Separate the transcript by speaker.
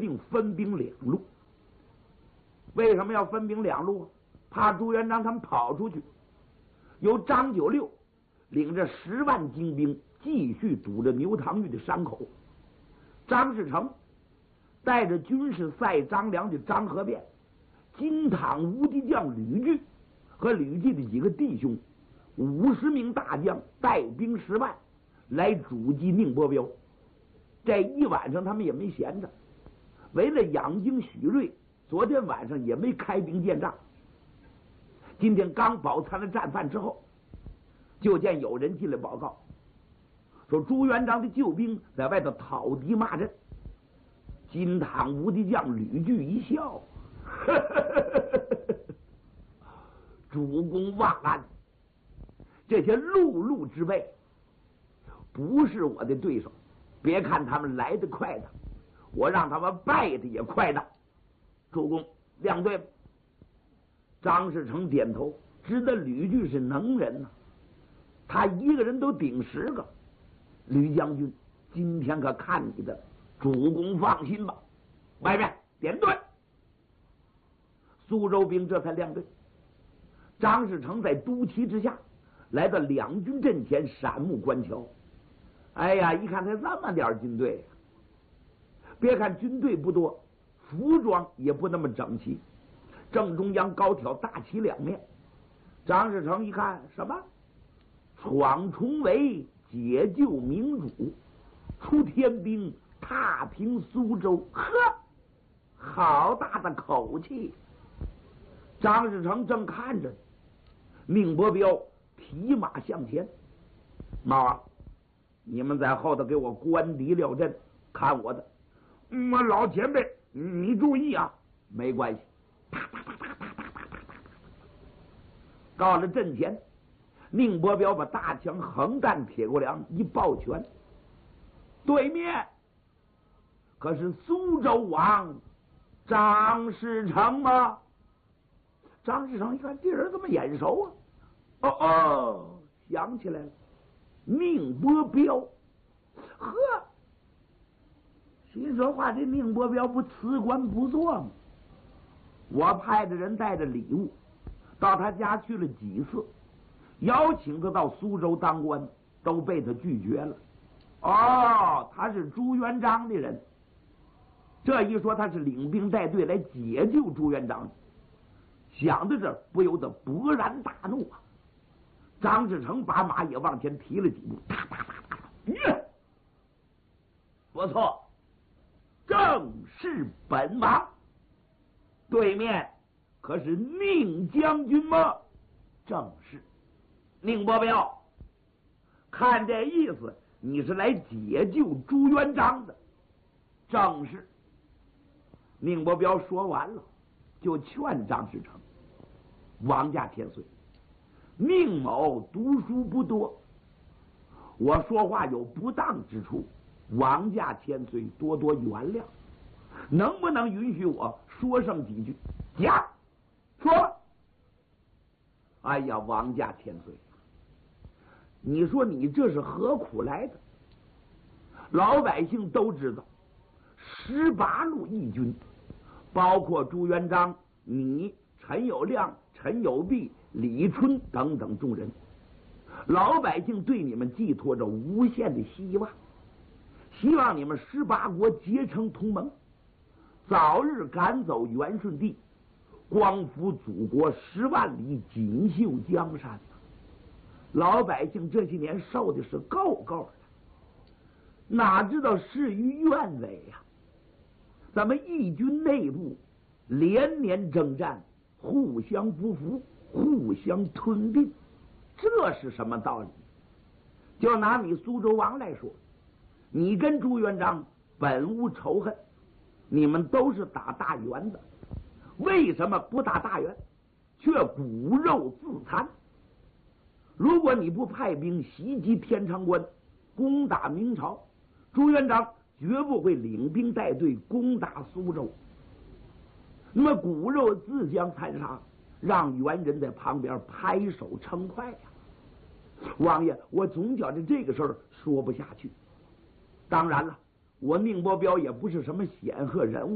Speaker 1: 定分兵两路。为什么要分兵两路？怕朱元璋他们跑出去，由张九六领着10万精兵继续堵着牛塘峪的山口，张士诚带着军士赛张良的张合变、金堂无敌将吕据和吕据的几个弟兄50名大将带兵10万来阻击宁伯彪。这一晚上他们也没闲着，为了养精蓄锐，昨天晚上也没开兵见仗。今天刚饱餐了战饭之后，就见有人进来报告，说朱元璋的救兵在外头讨敌骂阵。金堂无敌将吕据一笑，主公万安，这些陆路之辈不是我的对手，别看他们来得快的，我让他们败的也快的。主公亮对。张士诚点头，知道吕据是能人呐，他一个人都顶10个。吕将军，今天可看你的，主公放心吧。外面点队，苏州兵这才亮队。张士诚在督旗之下来到两军阵前，闪目观瞧。哎呀，一看才这么点军队，别看军队不多，服装也不那么整齐。正中央高挑大旗两面，张士诚一看，什么闯重围，解救明主，出天兵，踏平苏州，呵，好大的口气！张士诚正看着，宁伯彪提马向前，毛啊，你们在后头给我关敌料阵，看我的。老前辈，你注意啊，没关系。到了阵前，宁伯彪把大枪横担铁骨梁一抱拳，对面可是苏州王张士诚吗？张士诚一看这人怎么眼熟啊？想起来了，宁伯彪。呵，心说话，这宁伯彪不辞官不做吗？我派的人带着礼物到他家去了几次，邀请他到苏州当官，都被他拒绝了。他是朱元璋的人。这一说他是领兵带队来解救朱元璋，想到这儿不由得勃然大怒啊！张士诚把马也往前提了几步，不错，正是本王。对面可是宁将军吗？正是。宁伯彪，看这意思，你是来解救朱元璋的。正是。宁伯彪说完了，就劝张士诚：王家千岁，宁某读书不多，我说话有不当之处，王家千岁多多原谅，能不能允许我说上几句？讲，说吧。哎呀，王家千岁，你说你这是何苦来的？老百姓都知道，18路义军，包括朱元璋、你、陈友谅、陈友弼、李春等等众人，老百姓对你们寄托着无限的希望，希望你们18国结成同盟，早日赶走元顺帝，光复祖国10万里，锦绣江山。老百姓这些年受的是够够的，哪知道事与愿违呀！咱们义军内部连年征战，互相不服，互相吞并，这是什么道理？就拿你苏州王来说，你跟朱元璋本无仇恨，你们都是打大元的，为什么不打大元，却骨肉自残？如果你不派兵袭击天长关，攻打明朝，朱元璋绝不会领兵带队攻打苏州。那么骨肉自相残杀，让元人在旁边拍手称快呀！王爷，我总觉着这个事儿说不下去。当然了，我宁伯彪也不是什么显赫人物。